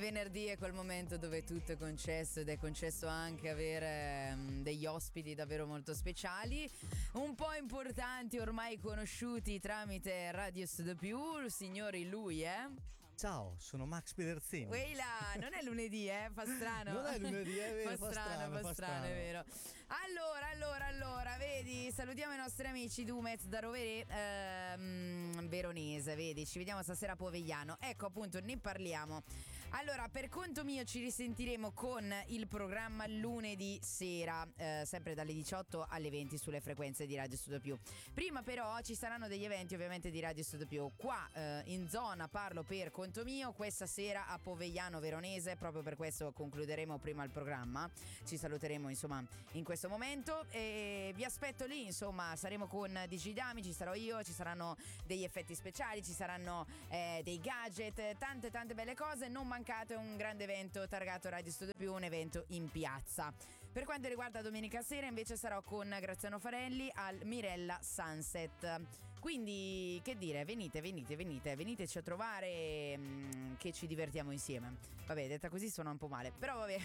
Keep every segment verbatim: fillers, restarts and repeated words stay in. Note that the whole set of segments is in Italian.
venerdì è quel momento dove tutto è concesso ed è concesso anche avere um, degli ospiti davvero molto speciali, un po' importanti, ormai conosciuti tramite Radio Studio Più. Signori, lui è... Ciao, sono Max Pederzini. Weila, non è lunedì, eh? Fa strano. Non è lunedì, è vero. Fa, fa strano, strano, fa, fa strano, strano, è vero. Allora, allora, allora, vedi, salutiamo i nostri amici Dumez da Rovere, ehm, Veronese, vedi, ci vediamo stasera a Povegliano. Ecco, appunto, ne parliamo. Allora, per conto mio ci risentiremo con il programma lunedì sera, eh, sempre dalle diciotto alle venti sulle frequenze di Radio Studio Più. Prima però ci saranno degli eventi ovviamente di Radio Studio Più. Qua eh, in zona parlo per conto mio, questa sera a Povegliano Veronese, proprio per questo concluderemo prima il programma. Ci saluteremo insomma in questo momento e vi aspetto lì, insomma, saremo con Digidami, ci sarò io, ci saranno degli effetti speciali, ci saranno eh, dei gadget, tante tante belle cose. Non mancate un grande evento targato Radio Studio Più, un evento in piazza. Per quanto riguarda domenica sera invece sarò con Graziano Farelli al Mirella Sunset. Quindi che dire, venite, venite, venite, veniteci a trovare, mh, che ci divertiamo insieme. Vabbè, detta così suona un po' male, però vabbè.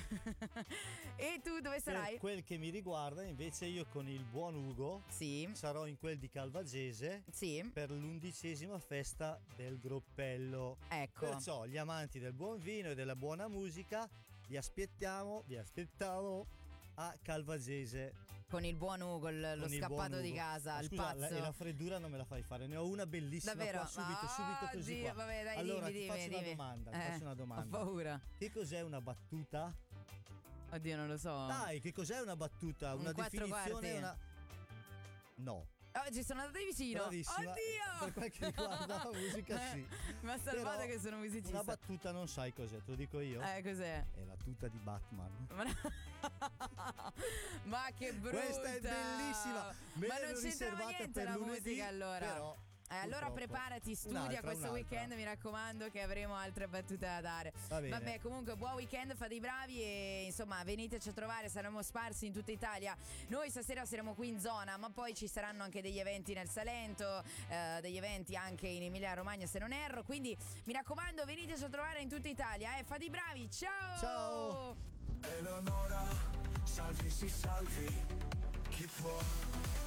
E tu dove sarai? Per quel che mi riguarda invece io con il buon Ugo sì. sarò in quel di Calvagese sì. per l'undicesima festa del Groppello. Ecco. Perciò gli amanti del buon vino e della buona musica vi aspettiamo, vi aspettiamo a Calvagese. Con il buon Ugo, l- lo scappato di casa, Ma il scusa, pazzo. La, e la freddura non me la fai fare, ne ho una bellissima. Davvero? Qua, subito, oh, subito così Dio, qua. Vabbè, dai, allora dimmi, ti faccio dimmi, una dimmi. domanda, ti eh, faccio una domanda. Ho paura. Che cos'è una battuta? Oddio, non lo so. Dai, che cos'è una battuta? Un Una quattro definizione, quarti. una... No. Oh, ci sono andati vicino. Bravissima. Oddio! Per quel che riguarda la musica sì. Mi ha salvato Però che sono musicista. Una battuta non sai cos'è, te lo dico io. Eh, cos'è? È la tuta di Batman. Ma che brutta! Questa è bellissima. Me Ma non l'ero c'entrava riservata niente per la lunedì, musica allora. Però Eh, allora purtroppo. preparati, studia Un'altra, questo un'altra. weekend, mi raccomando, che avremo altre battute da dare. Va bene. Vabbè, comunque buon weekend, fate i bravi e insomma veniteci a trovare, saremo sparsi in tutta Italia. Noi stasera saremo qui in zona, ma poi ci saranno anche degli eventi nel Salento, eh, degli eventi anche in Emilia Romagna se non erro, quindi mi raccomando veniteci a trovare in tutta Italia, eh, fate i bravi, ciao! Ciao! Eleonora, salvi si salvi, chi può